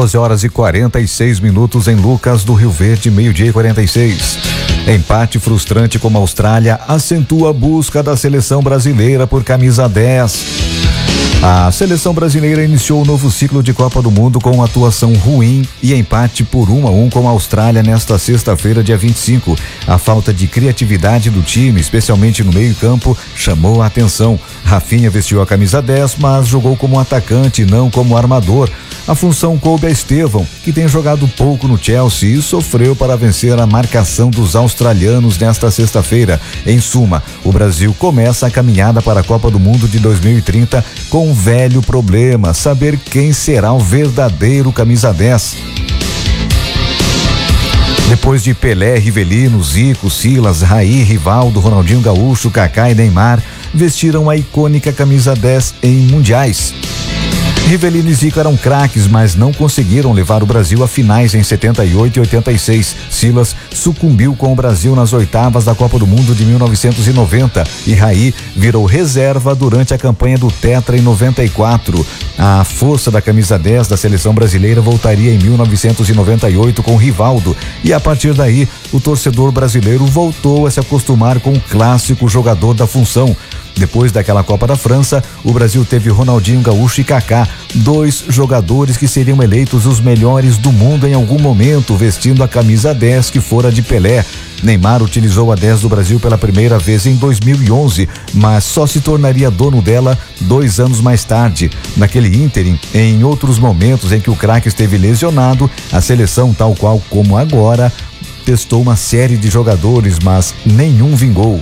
12h46 em Lucas do Rio Verde, 12h46. Empate frustrante com a Austrália acentua a busca da seleção brasileira por camisa 10. A seleção brasileira iniciou o novo ciclo de Copa do Mundo com uma atuação ruim e empate por 1-1 com a Austrália nesta sexta-feira, dia 25. A falta de criatividade do time, especialmente no meio-campo, chamou a atenção. Rafinha vestiu a camisa 10, mas jogou como atacante e não como armador. A função coube a Estevão, que tem jogado pouco no Chelsea e sofreu para vencer a marcação dos australianos nesta sexta-feira. Em suma, o Brasil começa a caminhada para a Copa do Mundo de 2030 com um velho problema: saber quem será o verdadeiro camisa 10. Depois de Pelé, Rivelino, Zico, Silas, Raí, Rivaldo, Ronaldinho Gaúcho, Kaká e Neymar vestiram a icônica camisa 10 em mundiais. Rivelino e Zico eram craques, mas não conseguiram levar o Brasil a finais em 78 e 86. Silas sucumbiu com o Brasil nas oitavas da Copa do Mundo de 1990 e Raí virou reserva durante a campanha do Tetra em 94. A força da camisa 10 da seleção brasileira voltaria em 1998 com Rivaldo e a partir daí o torcedor brasileiro voltou a se acostumar com o clássico jogador da função. Depois daquela Copa da França, o Brasil teve Ronaldinho Gaúcho e Kaká, dois jogadores que seriam eleitos os melhores do mundo em algum momento, vestindo a camisa 10 que fora de Pelé. Neymar utilizou a 10 do Brasil pela primeira vez em 2011, mas só se tornaria dono dela 2 anos mais tarde. Naquele ínterim, em outros momentos em que o craque esteve lesionado, a seleção, tal qual como agora, testou uma série de jogadores, mas nenhum vingou.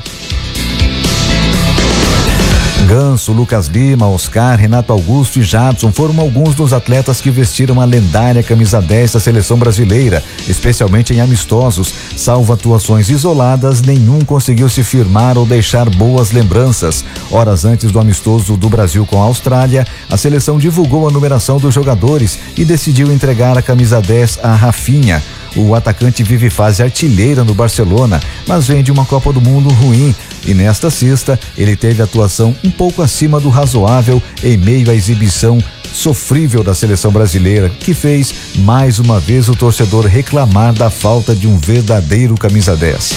Ganso, Lucas Lima, Oscar, Renato Augusto e Jadson foram alguns dos atletas que vestiram a lendária camisa 10 da seleção brasileira, especialmente em amistosos. Salvo atuações isoladas, nenhum conseguiu se firmar ou deixar boas lembranças. Horas antes do amistoso do Brasil com a Austrália, a seleção divulgou a numeração dos jogadores e decidiu entregar a camisa 10 a Rafinha. O atacante vive fase artilheira no Barcelona, mas vem de uma Copa do Mundo ruim e nesta sexta ele teve atuação um pouco acima do razoável em meio à exibição sofrível da seleção brasileira, que fez mais uma vez o torcedor reclamar da falta de um verdadeiro camisa 10.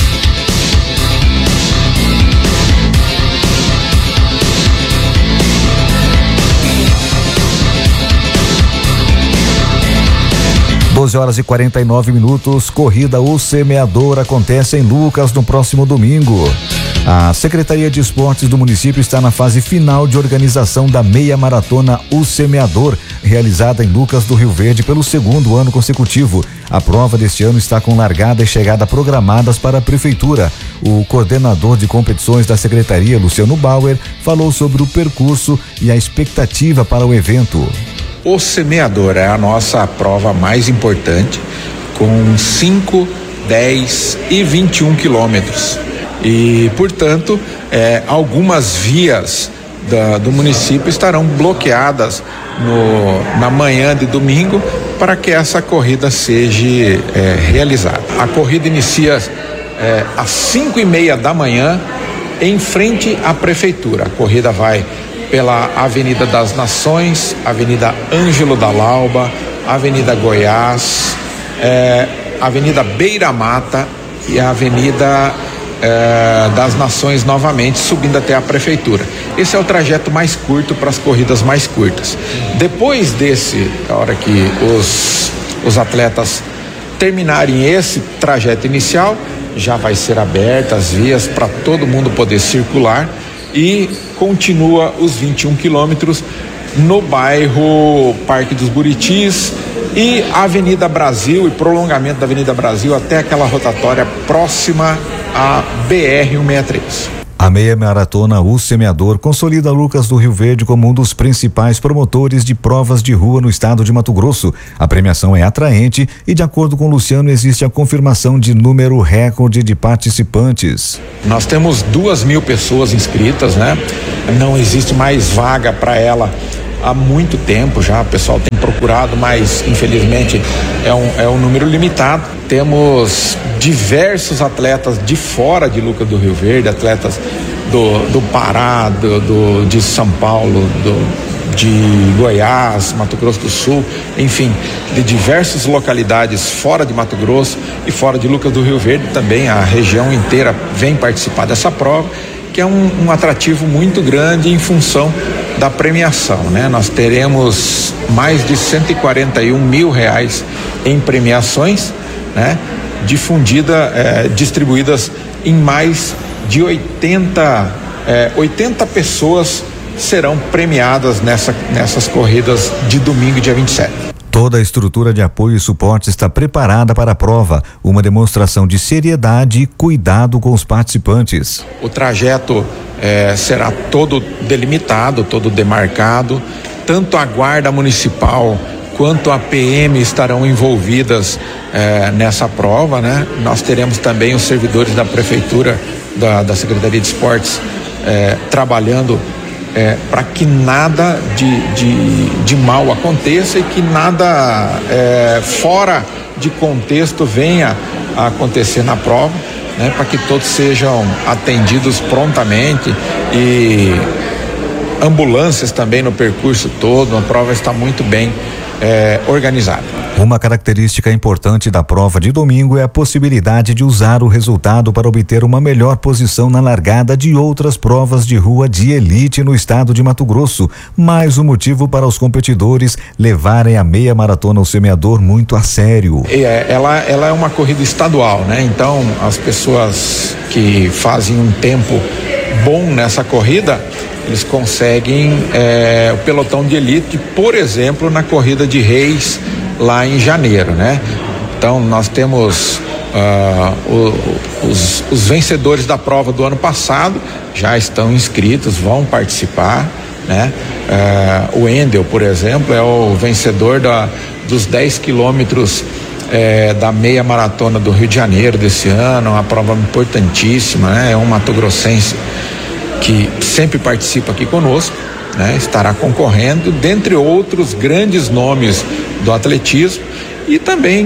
Horas e 49 minutos, corrida O Semeador acontece em Lucas no próximo domingo. A Secretaria de Esportes do município está na fase final de organização da meia maratona O Semeador, realizada em Lucas do Rio Verde pelo 2º ano consecutivo. A prova deste ano está com largada e chegada programadas para a prefeitura. O coordenador de competições da secretaria, Luciano Bauer, falou sobre o percurso e a expectativa para o evento. O Semeador é a nossa prova mais importante, com 5, 10 e 21 quilômetros. E, portanto, algumas vias do município estarão bloqueadas na manhã de domingo para que essa corrida seja realizada. A corrida inicia às 5:30 da manhã em frente à prefeitura. A corrida vai pela Avenida das Nações, Avenida Ângelo da Lauba, Avenida Goiás, Avenida Beira Mata e a Avenida das Nações novamente, subindo até a prefeitura. Esse é o trajeto mais curto para as corridas mais curtas. Depois a hora que os atletas terminarem esse trajeto inicial, já vai ser aberta as vias para todo mundo poder circular e continua os 21 quilômetros no bairro Parque dos Buritis e Avenida Brasil e prolongamento da Avenida Brasil até aquela rotatória próxima à BR-163. A meia maratona O Semeador consolida Lucas do Rio Verde como um dos principais promotores de provas de rua no estado de Mato Grosso. A premiação é atraente e, de acordo com Luciano, existe a confirmação de número recorde de participantes. Nós temos 2.000 pessoas inscritas, né? Não existe mais vaga para ela há muito tempo já. O pessoal tem procurado, mas infelizmente é um número limitado. Temos diversos atletas de fora de Lucas do Rio Verde, atletas do Pará, de São Paulo, de Goiás, Mato Grosso do Sul, enfim, de diversas localidades fora de Mato Grosso e fora de Lucas do Rio Verde também. A região inteira vem participar dessa prova, que é um atrativo muito grande em função da premiação, né? Nós teremos mais de R$141 mil em premiações, né? Distribuídas em mais de 80 pessoas serão premiadas nessas corridas de domingo, dia 27. Toda a estrutura de apoio e suporte está preparada para a prova, uma demonstração de seriedade e cuidado com os participantes. O trajeto será todo delimitado, todo demarcado, tanto a Guarda Municipal quanto a PM estarão envolvidas nessa prova, né? Nós teremos também os servidores da Prefeitura, da Secretaria de Esportes, trabalhando para que nada de mal aconteça e que nada fora de contexto venha a acontecer na prova, né? Para que todos sejam atendidos prontamente, e ambulâncias também no percurso todo. A prova está muito bem organizada. Uma característica importante da prova de domingo é a possibilidade de usar o resultado para obter uma melhor posição na largada de outras provas de rua de elite no estado de Mato Grosso. Mais um motivo para os competidores levarem a meia maratona ao Semeador muito a sério. Ela é uma corrida estadual, né? Então as pessoas que fazem um tempo bom nessa corrida, eles conseguem o pelotão de elite, por exemplo, na corrida de Reis lá em janeiro, né? Então nós temos os vencedores da prova do ano passado já estão inscritos, vão participar, né? O Endel, por exemplo, é o vencedor dos 10 quilômetros da meia maratona do Rio de Janeiro desse ano, uma prova importantíssima, né? É um mato-grossense que sempre participa aqui conosco, né? Estará concorrendo, dentre outros grandes nomes do atletismo, e também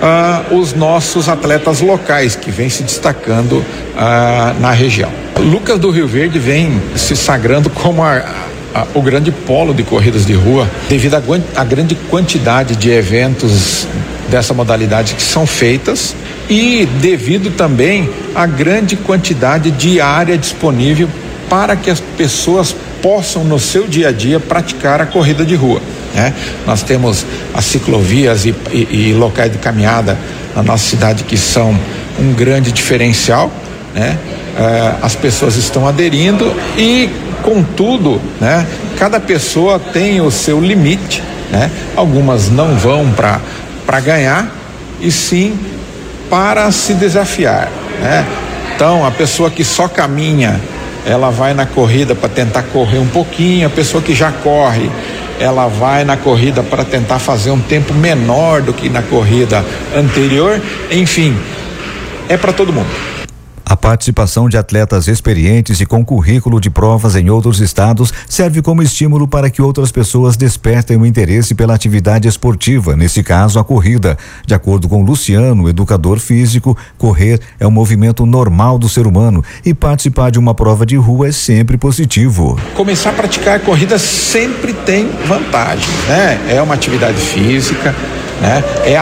os nossos atletas locais que vêm se destacando na região. Lucas do Rio Verde vem se sagrando como o grande polo de corridas de rua, devido à grande quantidade de eventos dessa modalidade que são feitas, e devido também à grande quantidade de área disponível para que as pessoas possam no seu dia a dia praticar a corrida de rua, né? Nós temos as ciclovias e locais de caminhada na nossa cidade que são um grande diferencial, né? As pessoas estão aderindo e, contudo, né? Cada pessoa tem o seu limite, né? Algumas não vão para ganhar, e sim para se desafiar, né? Então a pessoa que só caminha, ela vai na corrida para tentar correr um pouquinho. A pessoa que já corre, ela vai na corrida para tentar fazer um tempo menor do que na corrida anterior. Enfim, é para todo mundo. A participação de atletas experientes e com currículo de provas em outros estados serve como estímulo para que outras pessoas despertem o interesse pela atividade esportiva, nesse caso a corrida. De acordo com Luciano, educador físico, correr é um movimento normal do ser humano e participar de uma prova de rua é sempre positivo. Começar a praticar a corrida sempre tem vantagem, né? É uma atividade física, né? É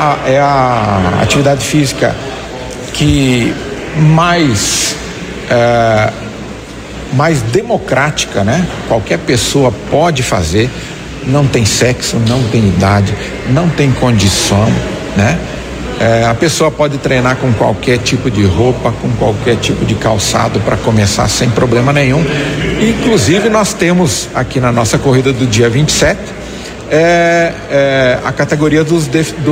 a atividade física que mais democrática, né? Qualquer pessoa pode fazer, não tem sexo, não tem idade, não tem condição, né? A pessoa pode treinar com qualquer tipo de roupa, com qualquer tipo de calçado para começar sem problema nenhum. Inclusive nós temos aqui na nossa corrida do dia 27 a categoria dos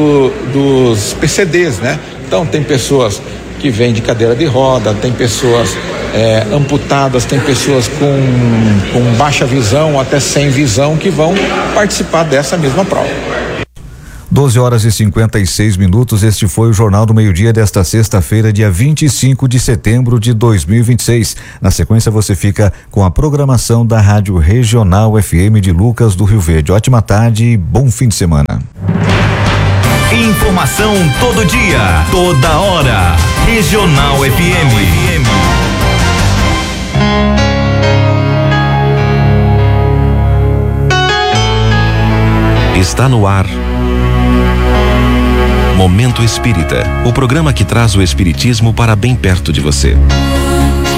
PCDs, né? Então tem pessoas que vêm de cadeira de roda, tem pessoas amputadas, tem pessoas com baixa visão, até sem visão, que vão participar dessa mesma prova. 12h56. Este foi o Jornal do Meio-Dia desta sexta-feira, dia 25 de setembro de 2026. Na sequência, você fica com a programação da Rádio Regional FM de Lucas do Rio Verde. Ótima tarde e bom fim de semana. Informação todo dia, toda hora. Regional FM. Está no ar Momento Espírita, o programa que traz o espiritismo para bem perto de você.